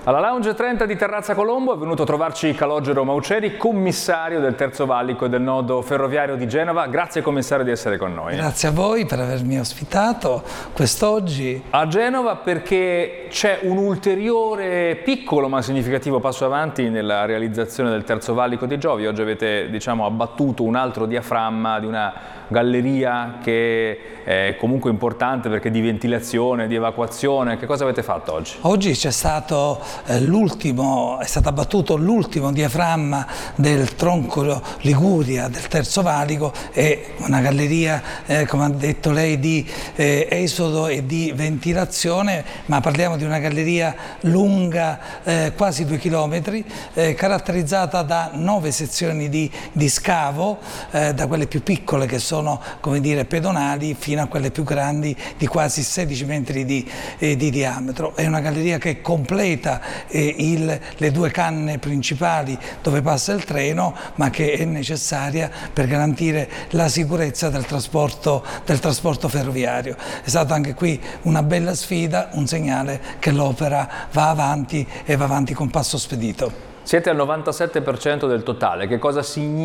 Alla Lounge 30 di Terrazza Colombo è venuto a trovarci Calogero Mauceri, commissario del Terzo Valico e del nodo ferroviario di Genova. Grazie commissario di essere con noi. Grazie a voi per avermi ospitato quest'oggi. A Genova perché c'è un ulteriore piccolo ma significativo passo avanti nella realizzazione del Terzo Valico di Giovi. Oggi avete, abbattuto un altro diaframma di una galleria che è comunque importante perché di ventilazione, di evacuazione. Che cosa avete fatto oggi? Oggi c'è stato è stato abbattuto l'ultimo diaframma del tronco Liguria del Terzo Valico. È una galleria, come ha detto lei, di esodo e di ventilazione, ma parliamo di una galleria lunga quasi 2 chilometri, caratterizzata da 9 sezioni di scavo, da quelle più piccole che sono, come dire, pedonali, fino a quelle più grandi di quasi 16 metri di diametro. È una galleria che completa le 2 canne principali dove passa il treno, ma che è necessaria per garantire la sicurezza del trasporto ferroviario. È stata anche qui una bella sfida, un segnale che l'opera va avanti e va avanti con passo spedito. Siete al 97% del totale, che cosa significa?